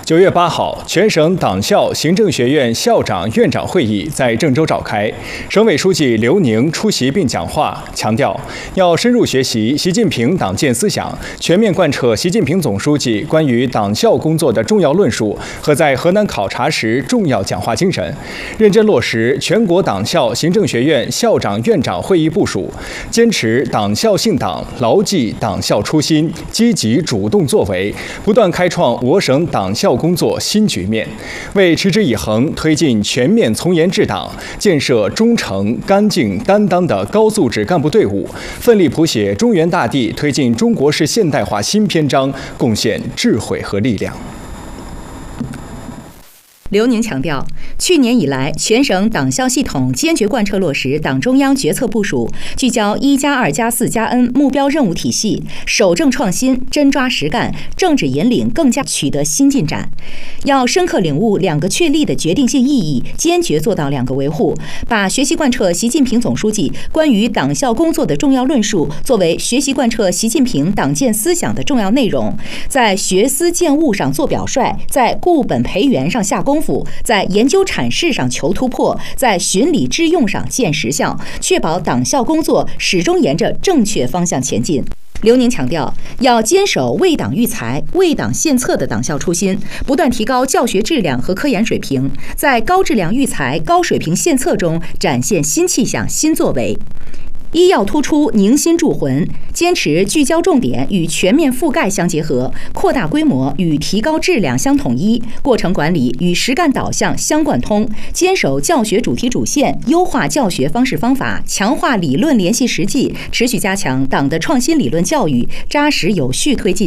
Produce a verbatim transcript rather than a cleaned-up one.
九月八号，全省党校行政学院校长、院长会议在郑州召开。省委书记刘宁出席并讲话，强调要深入学习习近平党建思想，全面贯彻习近平总书记关于党校工作的重要论述和在河南考察时重要讲话精神，认真落实全国党校行政学院校长、院长会议部署，坚持党校信党，牢记党校初心，积极主动作为，不断开创我省党校工作新局面，为持之以恒推进全面从严治党，建设忠诚、干净、担当的高素质干部队伍，奋力谱写中原大地推进中国式现代化新篇章，贡献智慧和力量。 刘宁强调，去年以来，全省党校系统坚决贯彻落实党中央决策部署，聚焦一加二加四加 N 目标任务体系，守正创新，真抓实干，政治引领更加取得新进展。要深刻领悟两个确立的决定性意义，坚决做到两个维护，把学习贯彻习近平总书记关于党校工作的重要论述作为学习贯彻习近平党建思想的重要内容，在学思践悟上做表率，在固本培元上下功夫，在研究阐释上求突破，在循理致用上见实效，确保党校工作始终沿着正确方向前进。刘宁强调，要坚守为党育才、为党献策的党校初心，不断提高教学质量和科研水平，在高质量育才、高水平献策中展现新气象、新作为。一要突出凝心铸魂，坚持聚焦重点与全面覆盖相结合，扩大规模与提高质量相统一，过程管理与实干导向相贯通，坚守教学主题主线，优化教学方式方法，强化理论联系实际，持续加强党的创新理论教育，扎实有序推进